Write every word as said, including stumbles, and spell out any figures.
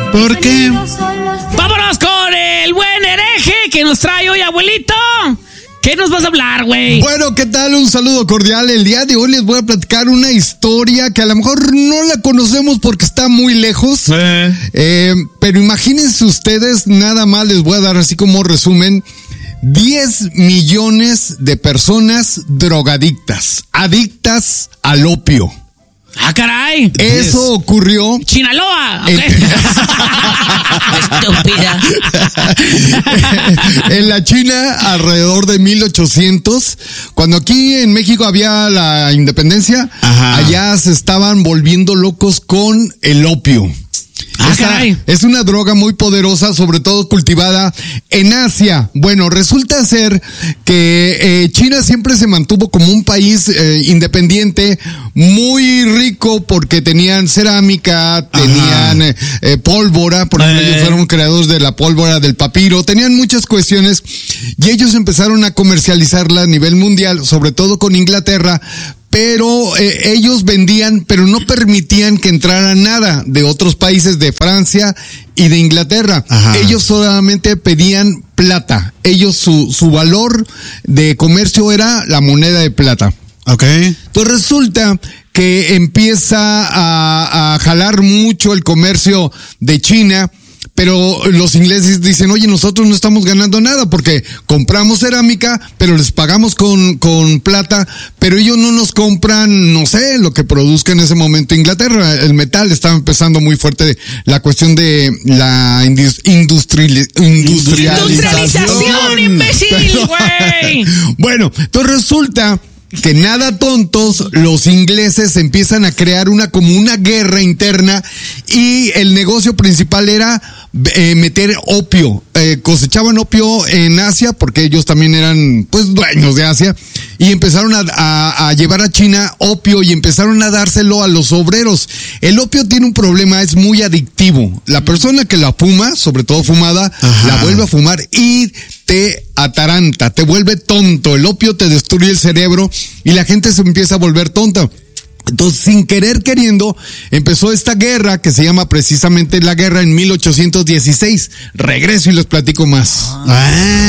¿Por qué? Vámonos con el buen hereje que nos trae hoy, abuelito. ¿Qué nos vas a hablar, güey? Bueno, ¿qué tal? Un saludo cordial. El día de hoy les voy a platicar una historia que a lo mejor no la conocemos porque está muy lejos. Eh. Eh, pero imagínense ustedes, nada más les voy a dar así como resumen. diez millones de personas drogadictas, adictas al opio. Ah, caray. Eso ocurrió. Chinaloa. En, Okay. Estúpida. En la China, alrededor de mil ochocientos, cuando aquí en México había la independencia, Ajá. allá se estaban volviendo locos con el opio. Ah, Esta caray. es una droga muy poderosa, sobre todo cultivada en Asia. Bueno, resulta ser que eh, China siempre se mantuvo como un país eh, independiente, muy rico porque tenían cerámica, tenían eh, eh, pólvora, por ejemplo, Eh. ellos fueron creadores de la pólvora del papiro, tenían muchas cuestiones y ellos empezaron a comercializarla a nivel mundial, sobre todo con Inglaterra. Pero eh, ellos vendían, pero no permitían que entrara nada de otros países, de Francia y de Inglaterra. Ajá. Ellos solamente pedían plata. Ellos, su, su valor de comercio era la moneda de plata. Ok. Entonces resulta que empieza a, a jalar mucho el comercio de China. Pero los ingleses dicen, oye, nosotros no estamos ganando nada porque compramos cerámica, pero les pagamos con, con plata, pero ellos no nos compran, no sé, lo que produzca en ese momento Inglaterra. El metal estaba empezando muy fuerte, la cuestión de la indus- industriali- industrialización. Industrialización, imbécil, güey. Bueno, entonces resulta que nada tontos, los ingleses empiezan a crear una como una guerra interna y el negocio principal era eh, meter opio. Eh, cosechaban opio en Asia porque ellos también eran pues dueños de Asia y empezaron a, a, a llevar a China opio y empezaron a dárselo a los obreros. El opio tiene un problema, es muy adictivo. La persona que la fuma, sobre todo fumada, Ajá. la vuelve a fumar y te ataranta, te vuelve tonto. El opio te destruye el cerebro y la gente se empieza a volver tonta. Entonces, sin querer queriendo, empezó esta guerra que se llama precisamente la guerra en mil ochocientos dieciséis. Regreso y les platico más. Ah.